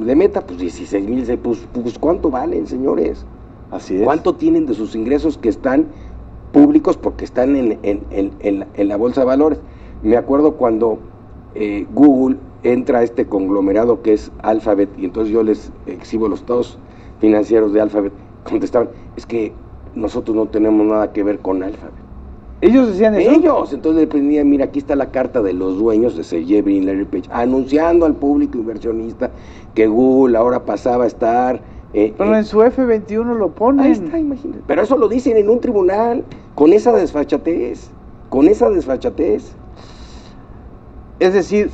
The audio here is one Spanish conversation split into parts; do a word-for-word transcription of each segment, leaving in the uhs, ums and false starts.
de Meta, pues dieciséis mil, pues, pues ¿cuánto valen, señores? Así es. ¿Cuánto tienen de sus ingresos que están públicos porque están en, en, en, en, la, en la bolsa de valores? Me acuerdo cuando eh, Google entra a este conglomerado que es Alphabet, y entonces yo les exhibo los estados financieros de Alphabet, contestaban, es que nosotros no tenemos nada que ver con Alphabet. ¿Ellos decían eso? Ellos, entonces le prendía, mira, aquí está la carta de los dueños de Sergey Brin y Larry Page, anunciando al público inversionista que Google ahora pasaba a estar... Eh, Pero eh, en su F veintiuno lo ponen. Ahí está, imagínate. Pero eso lo dicen en un tribunal, con esa desfachatez, con esa desfachatez. Es decir,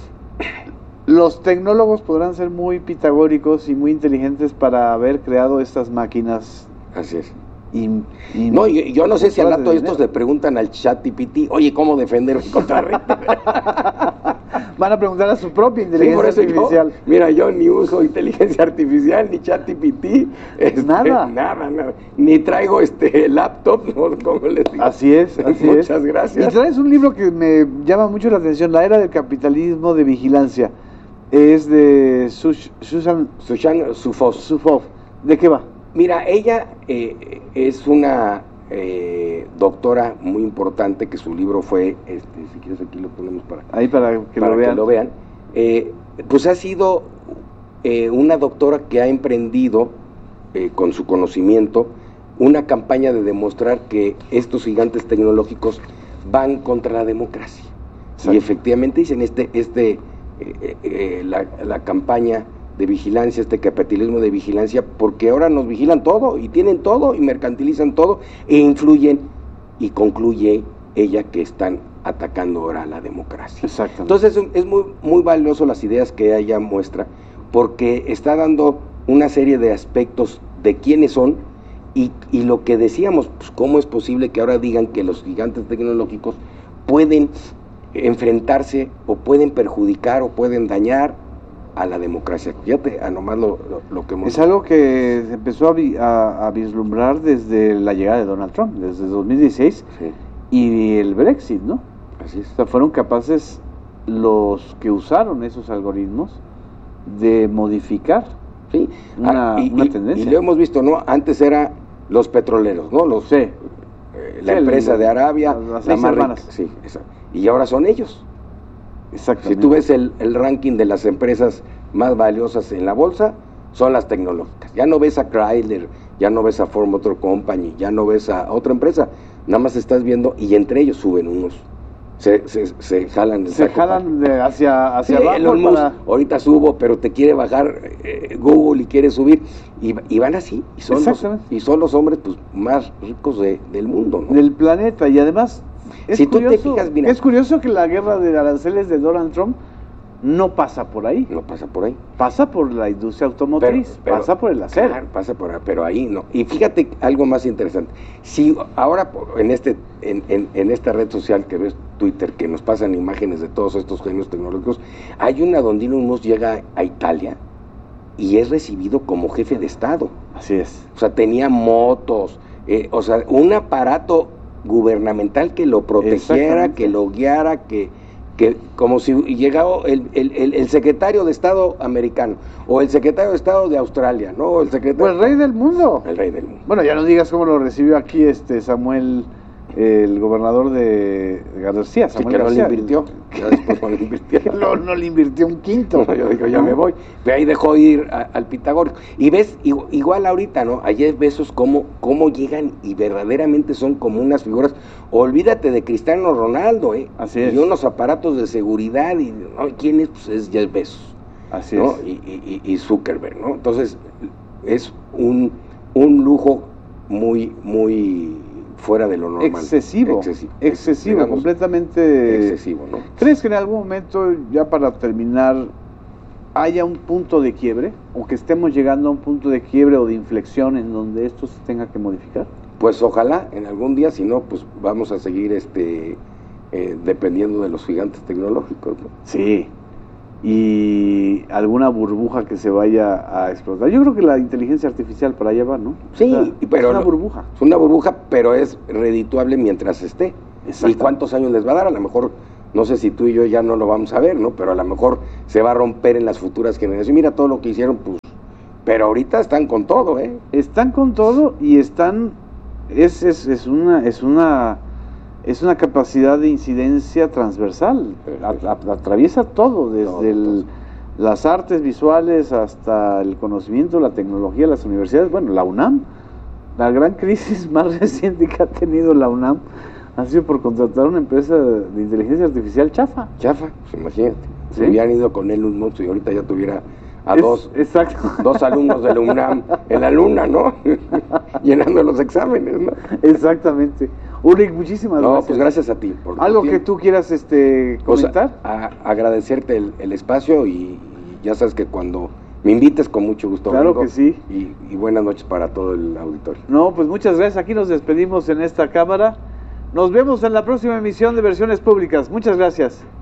los tecnólogos podrán ser muy pitagóricos y muy inteligentes para haber creado estas máquinas. Así es. Y, y no, yo, yo no sé si al rato de estos dinero. le preguntan al ChatGPT, oye, ¿cómo defender contra Ritter? Van a preguntar a su propia Sí, inteligencia por eso artificial. Yo, mira, yo ni uso inteligencia artificial, ni ChatGPT, este, nada. nada, nada, ni traigo este laptop, ¿no? Como les digo. Así es, así Muchas es. Muchas gracias. Y traes un libro que me llama mucho la atención, La Era del Capitalismo de Vigilancia. Es de Sus, Susan Sushan Sufos. Sufov. ¿De qué va? Mira, ella eh, es una eh, doctora muy importante, que su libro fue, este, si quieres aquí lo ponemos para, Ahí para que para lo vean. Que lo vean. Eh, pues ha sido eh, una doctora que ha emprendido eh, con su conocimiento una campaña de demostrar que estos gigantes tecnológicos van contra la democracia. Exacto. Y efectivamente dicen este, este eh, eh, la, la campaña de vigilancia, este capitalismo de vigilancia, porque ahora nos vigilan todo y tienen todo y mercantilizan todo e influyen, y concluye ella que están atacando ahora a la democracia. Exactamente. Entonces es, es muy, muy valioso las ideas que ella muestra, porque está dando una serie de aspectos de quiénes son y, y lo que decíamos, pues cómo es posible que ahora digan que los gigantes tecnológicos pueden enfrentarse o pueden perjudicar o pueden dañar a la democracia. Fíjate, a nomás lo, lo, lo que hemos... Es algo que se empezó a, vi, a, a vislumbrar desde la llegada de Donald Trump, desde dos mil dieciséis, sí. Y el Brexit, ¿no? Así es. O sea, fueron capaces los que usaron esos algoritmos de modificar sí. una, ah, y, una y, tendencia. Y lo hemos visto, ¿no? Antes era los petroleros, ¿no? Los, sí. eh, la sí, empresa el, de Arabia, las la más rica. Sí, exacto. Y ahora son ellos. Exactamente. Si tú ves el, el ranking de las empresas más valiosas en la bolsa, son las tecnológicas. Ya no ves a Chrysler, ya no ves a Ford Motor Company, ya no ves a otra empresa, nada más estás viendo, y entre ellos suben unos, se, se, se jalan se jalan de hacia, hacia sí, abajo Musk, para... ahorita subo, pero te quiere bajar eh, Google y quiere subir, y, y van así, y son, los, y son los hombres pues más ricos de, del mundo, ¿no? Del planeta, y además es, si curioso, tú te fijas, mira, es curioso que la guerra de aranceles de Donald Trump no pasa por ahí. No pasa por ahí. Pasa por la industria automotriz, pero, pero, pasa por el acero. Claro, pasa por ahí, pero ahí no. Y fíjate algo más interesante. Si ahora en este en, en, en esta red social que ves, Twitter, que nos pasan imágenes de todos estos genios tecnológicos, hay una donde Elon Musk llega a Italia y es recibido como jefe de Estado. Así es. O sea, tenía motos, eh, o sea, un aparato gubernamental que lo protegiera, que lo guiara, que... que como si llegaba el, el, el, el secretario de Estado americano o el secretario de Estado de Australia, ¿no? El secretario... Pues el rey del mundo. El rey del mundo. Bueno, ya no digas cómo lo recibió aquí este Samuel, el gobernador de García. Samuel sí, que García. no le invirtió. Ya después no le invirtió. no, no le invirtió un quinto. No, yo digo, ya me voy. Pero ahí dejó ir a, al Pitagórico. Y ves, igual ahorita, ¿no? Ayer ves esos cómo, cómo llegan y verdaderamente son como unas figuras. Olvídate de Cristiano Ronaldo, ¿eh? Así es. Y unos aparatos de seguridad. y ¿no? ¿Quién es? Pues es Jeff Bezos. Así ¿no? es. Y, y, y Zuckerberg, ¿no? Entonces, es un, un lujo muy, muy... fuera de lo normal. Excesivo, excesivo, excesivo digamos, completamente excesivo, ¿no? ¿Crees que en algún momento, ya para terminar, haya un punto de quiebre, o que estemos llegando a un punto de quiebre o de inflexión en donde esto se tenga que modificar? Pues ojalá en algún día, si no, pues vamos a seguir este eh, dependiendo de los gigantes tecnológicos, ¿no? Sí. Y alguna burbuja que se vaya a explotar. Yo creo que la inteligencia artificial para allá va, ¿no? Sí, o sea, pero es una burbuja. Es una burbuja, pero es redituable mientras esté. ¿Y cuántos años les va a dar? A lo mejor, no sé si tú y yo ya no lo vamos a ver, ¿no? Pero a lo mejor se va a romper en las futuras generaciones. Mira todo lo que hicieron, pues Pero ahorita están con todo, ¿eh? Están con todo y están, es, es, es una, es una, es una capacidad de incidencia transversal, a, a, atraviesa todo, desde todo, el, las artes visuales hasta el conocimiento, la tecnología, las universidades, bueno, la UNAM, la gran crisis más reciente que ha tenido la UNAM ha sido por contratar una empresa de inteligencia artificial chafa. Chafa, pues imagínate, ¿sí? Si hubieran ido con Elon Musk y ahorita ya tuviera a es, dos, exacto. dos alumnos de la UNAM en la luna, ¿no? Llenando los exámenes, ¿no? Exactamente. Ulrich, muchísimas no, gracias. Pues gracias a ti. Por ¿Algo que tú quieras este, comentar? O sea, a, agradecerte el, el espacio y, y ya sabes que cuando me invites con mucho gusto. Claro vengo, que sí. Y, y buenas noches para todo el auditorio. No, pues muchas gracias. Aquí nos despedimos en esta cámara. Nos vemos en la próxima emisión de Versiones Públicas. Muchas gracias.